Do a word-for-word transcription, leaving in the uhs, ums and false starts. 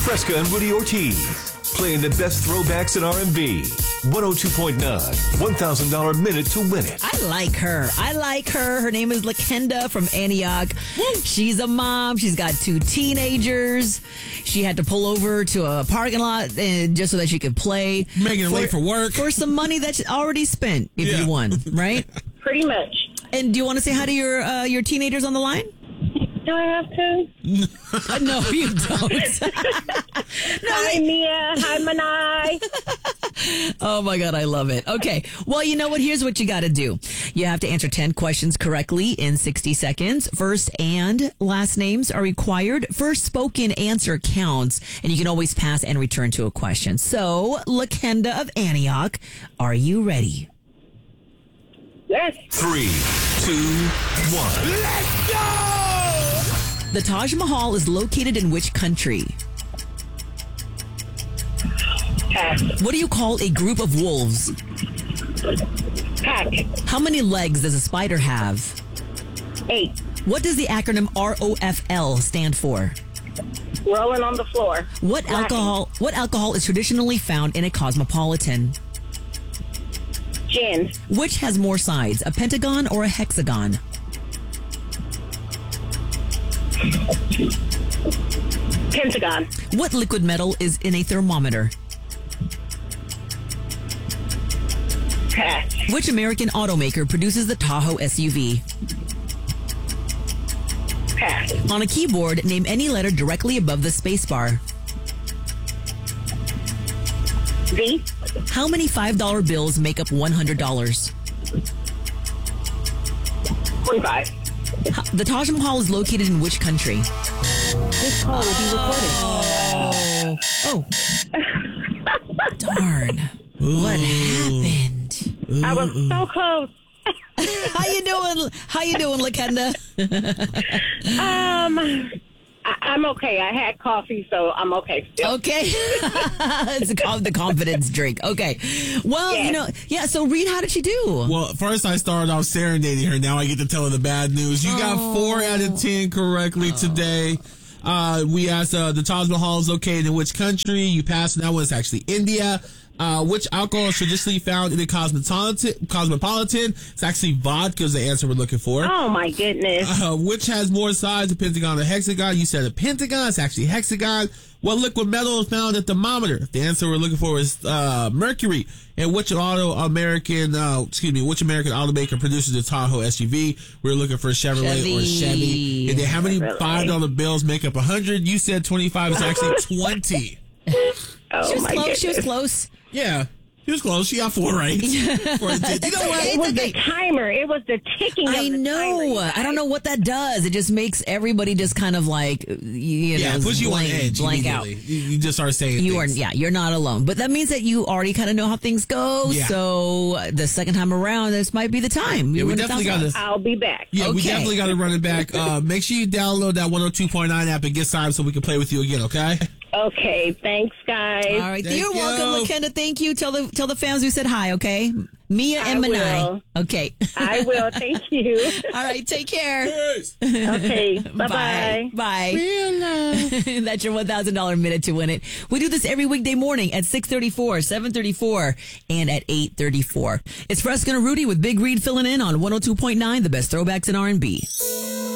Fresca and Rudy Ortiz. Playing the best throwbacks in R and B. one oh two point nine. one thousand dollars minute to win it. I like her. I like her. Her name is Lakenda from Antioch. She's a mom. She's got two teenagers. She had to pull over to a parking lot and just so that she could play. Making it late for work. For some money that's already spent if Yeah. you won, right? Pretty much. And do you want to say hi to your uh, your teenagers on the line? Do I have to? Uh, no, you don't. Hi, Mia. Hi, Manai. Oh my God, I love it. Okay. Well, you know what? Here's what you got to do. You have to answer ten questions correctly in sixty seconds. First and last names are required. First spoken answer counts, and you can always pass and return to a question. So, Lakenda of Antioch, are you ready? Yes. Three, two, one. Let's go! The Taj Mahal is located in which country? Pack. What do you call a group of wolves? Pack. How many legs does a spider have? Eight. What does the acronym R O F L stand for? Rolling on the floor. What Laughing. alcohol what alcohol is traditionally found in a cosmopolitan? Gin. Which has more sides, a pentagon or a hexagon? Pentagon. What liquid metal is in a thermometer? Pass. Which American automaker produces the Tahoe S U V? Pass. On a keyboard, name any letter directly above the spacebar. V. How many five dollar bills make up one hundred dollars? twenty-five. The Taj Mahal is located in which country? This call will be recorded. Oh. Oh. Darn. What happened? I was so close. How you doing? How you doing, Lakenda? Um, I, I'm okay. I had coffee, so I'm okay still. Okay. It's a, the confidence drink. Okay. Well, Yes. you know, yeah, so Reed, how did she do? Well, first I started off serenading her. Now I get to tell her the bad news. You got four out of ten correctly today. Uh, we asked uh, the Taj Mahal is located in which country. You passed. That one is actually India. Uh, which alcohol is traditionally found in a cosmopolitan? Cosmopolitan. It's actually vodka is the answer we're looking for. Oh, my goodness. Uh, which has more sides, a pentagon or hexagon? You said a pentagon. It's actually hexagon. What liquid metal is found in a thermometer? The answer we're looking for is uh, mercury. And which auto American, uh, excuse me, which American automaker produces the Tahoe S U V? We're looking for Chevrolet Chevy. or Chevy. And then how many Chevrolet. five dollar bills make up a hundred? You said twenty five. It's actually twenty. Oh, She was my close. goodness. She was close. Yeah, she was close. She got four right. Four and ten. You know what? It was the timer. It was the ticking of I the know. timer. I don't know what that does. It just makes everybody just kind of like, you Yeah, know, it puts you blank, on edge blank out. immediately. You, you just start saying You are, things. yeah, you're not alone. But that means that you already kind of know how things go. Yeah. So uh, the second time around, this might be the time. Yeah, You we win a definitely thousand got to. dollars. I'll be back. Yeah, we Okay. definitely got to run it back. Uh, make sure you download that one oh two point nine app and get signed so we can play with you again, okay? Okay, thanks, guys. All right. Thank You're you. welcome, Lakenda. Thank you. Tell the tell the fans we said hi, okay? Mia and I Manai. will. Okay. I will. Thank you. All right. Take care. Okay, bye-bye. Bye. That's your one thousand dollars minute to win it. We do this every weekday morning at six thirty-four, seven thirty-four, and at eight thirty-four. It's Fresca and Rudy with Big Reed filling in on one oh two point nine, the best throwbacks in R and B.